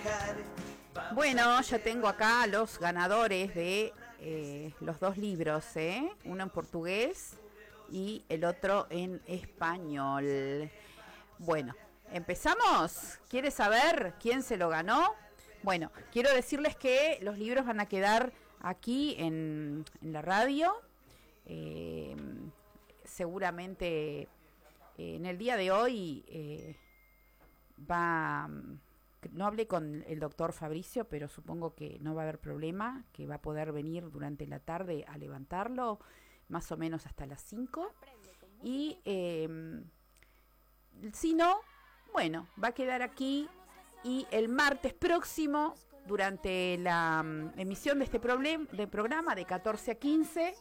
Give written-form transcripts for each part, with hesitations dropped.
Bueno, ya tengo acá los ganadores de los dos libros, uno en portugués y el otro en español. Bueno, ¿empezamos? ¿Quieres saber quién se lo ganó? Bueno, quiero decirles que los libros van a quedar aquí en la radio. Seguramente en el día de hoy no hablé con el doctor Fabricio, pero supongo que no va a haber problema, que va a poder venir durante la tarde a levantarlo, más o menos hasta las 5. Y si no, bueno, va a quedar aquí y el martes próximo, durante la emisión de este programa de 14 a 15.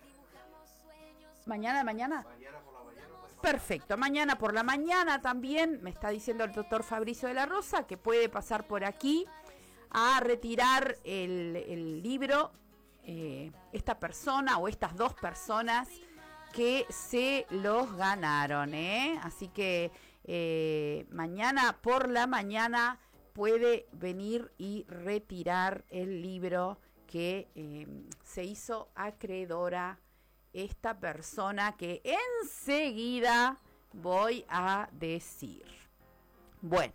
Mañana por la mañana. Perfecto, mañana por la mañana también me está diciendo el doctor Fabricio de la Rosa que puede pasar por aquí a retirar el libro, esta persona o estas dos personas que se los ganaron, así que mañana por la mañana puede venir y retirar el libro que se hizo acreedora esta persona que enseguida voy a decir. Bueno,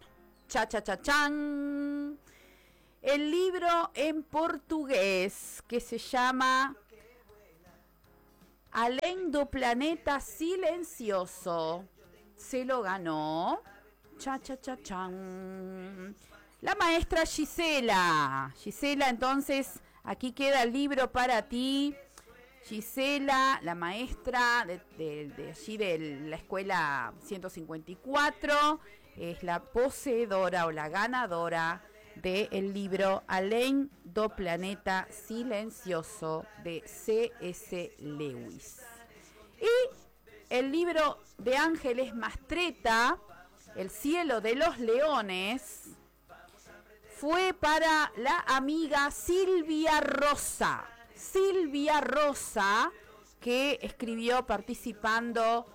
chan. El libro en portugués que se llama Além do Planeta Silencioso se lo ganó chan la maestra Gisela. Gisela, entonces aquí queda el libro para ti. Gisela, la maestra de allí de la escuela 154, es la poseedora o la ganadora del libro Além do Planeta Silencioso de C.S. Lewis. Y el libro de Ángeles Mastretta, El cielo de los leones, fue para la amiga Silvia Rosa. Silvia Rosa, que escribió participando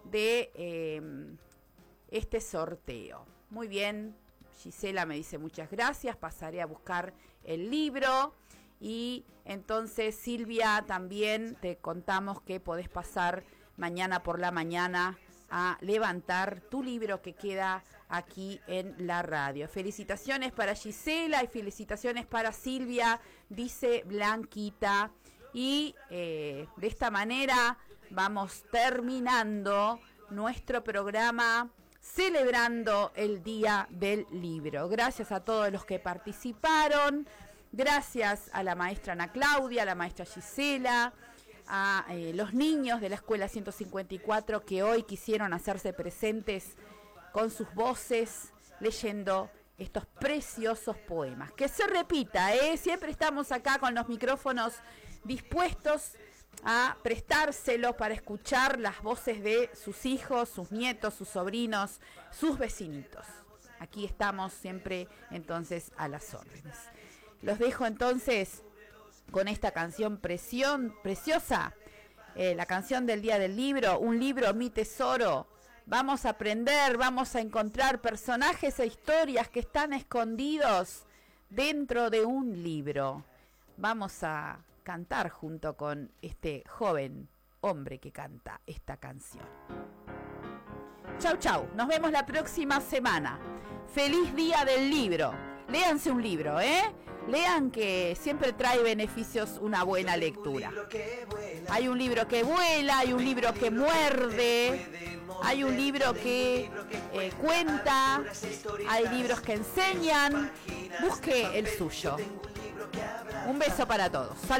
de este sorteo. Muy bien, Gisela me dice muchas gracias, pasaré a buscar el libro. Y entonces, Silvia, también te contamos que podés pasar mañana por la mañana a levantar tu libro que queda aquí en la radio. Felicitaciones para Gisela y felicitaciones para Silvia, dice Blanquita. Y de esta manera vamos terminando nuestro programa celebrando el Día del Libro. Gracias a todos los que participaron, gracias a la maestra Ana Claudia, a la maestra Gisela, a los niños de la escuela 154 que hoy quisieron hacerse presentes con sus voces leyendo estos preciosos poemas. Que se repita, siempre estamos acá con los micrófonos dispuestos a prestárselos para escuchar las voces de sus hijos, sus nietos, sus sobrinos, sus vecinitos. Aquí estamos siempre entonces a las órdenes. Los dejo entonces con esta canción preciosa, la canción del Día del Libro, Un libro, mi tesoro. Vamos a aprender, vamos a encontrar personajes e historias que están escondidos dentro de un libro. Vamos a cantar junto con este joven hombre que canta esta canción. Chau, nos vemos la próxima semana. Feliz Día del Libro. Léanse un libro, Lean, que siempre trae beneficios una buena lectura. Hay un libro que vuela, hay un libro que muerde, hay un libro que cuenta, hay libros que enseñan. Busque el suyo. Un beso para todos. Salud.